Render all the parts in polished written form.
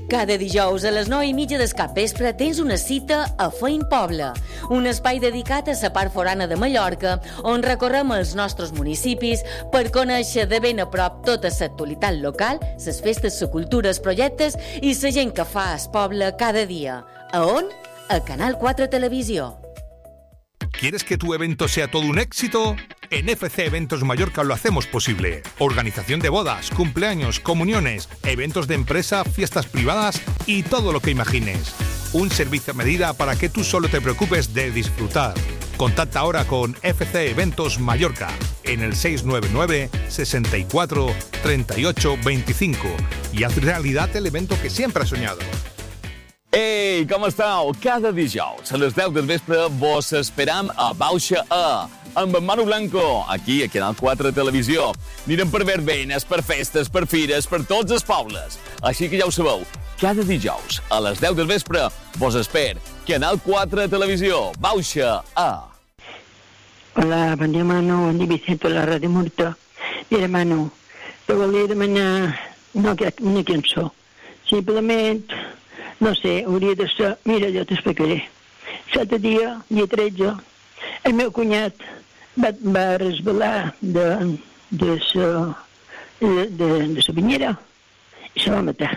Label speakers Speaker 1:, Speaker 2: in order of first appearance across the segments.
Speaker 1: Cada dijous a les 9:30 del capvespre tens una cita a Feint Poble, un espai dedicat a la part forana de Mallorca, on recorrem els nostres municipis per conèixer de ben a prop tota l'actualitat local, les festes, la cultura, els projectes i la gent que fa el poble cada dia. A on? A Canal 4 Televisió.
Speaker 2: ¿Quieres que tu evento sea todo un éxito? En FC Eventos Mallorca lo hacemos posible. Organización de bodas, cumpleaños, comuniones, eventos de empresa, fiestas privadas y todo lo que imagines. Un servicio a medida para que tú solo te preocupes de disfrutar. Contacta ahora con FC Eventos Mallorca en el 699 64 38 25 y haz realidad el evento que siempre has soñado.
Speaker 3: Ei, com esteu? Cada dijous a les 10 del vespre vos esperam a Bauxa A, amb en Manu Blanco, aquí a Canal 4 Televisió. Anirem per verbenes, per festes, per fires, per tots els pobles. Així que ja ho sabeu, cada dijous a les 10 del vespre vos esper. Canal 4 Televisió, Bauxa A.
Speaker 4: Hola, bon dia, Manu. Bon dia, Vicente, a la Ràdio Murta. Mira, Manu, te volia demanar una cançó. Simplement... no sé, hauria de ser... Mira, jo t'explicaré. L'altre dia 13, el meu cunyat va resbalar de la banyera i se va matar.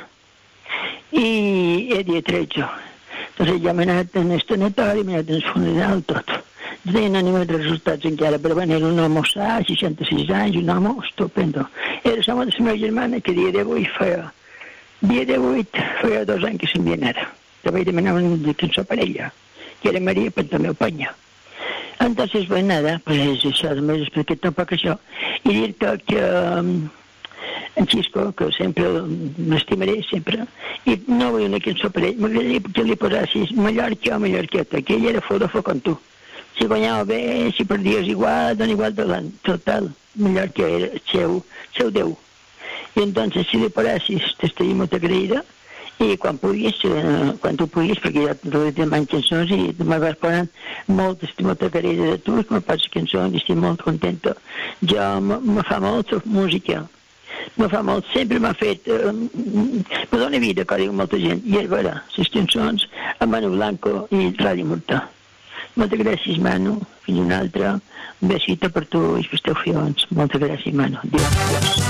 Speaker 4: I era dia 13. Entonces ja m'he anat en el tanatori, m'he anat en el funeral, tot. No tenen ànima de resultats encara, però bueno, era un home sa, 66 anys, un home estupendo. Era l'home de la meva germana que dia d'avui feia 2 anys que se'n havia anat. Te vaig demanar una cançó per ella, que era Maria Pantomeu Peña. Entonces, pues nada, pues això, només expliqué tampoc això. I dir-te que en Xisco, que sempre m'estimaré, sempre, i no vull una cançó per ell, m'agradaria que li posassis Mallorca o Mallorqueta, que ell era fotògraf com tu. Si guanyava bé, si perdies igual, dona igual talent. Total, Mallorca era el seu Déu. I entonces, si li posassis, t'estaria molt agraïda, i quan tu puguis, perquè ja t'ho demano cançons i me vas posant molt, estic molt agraïda de tu, que me passes cançons i estic molt contenta. Jo me fa molta música, me fa molt, sempre m'ha fet, me dóna vida, que diu molta gent, i és vera, les cançons a Manu Blanco i Ràdio Murta. Moltes gràcies, Manu, fins una altra, un besito per tu i pels teus fills. Moltes gràcies, Manu. Adiós.